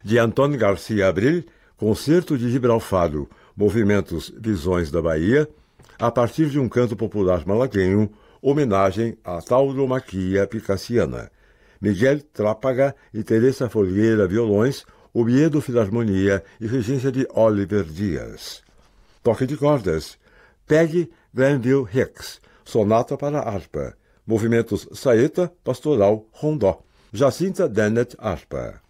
De Antônio Garcia Abril, Concerto de Gibralfaro, Movimentos Visões da Bahia, a partir de um canto popular malaguenho, homenagem à tauromaquia picassiana. Miguel Trápaga e Teresa Folgueira, violões, Oviedo Filarmonia e regência de Oliver Dias. Toque de cordas, Peggy Glanville Hicks, sonata para harpa, movimentos saeta, pastoral, rondó, Jacinta Dennett, harpa.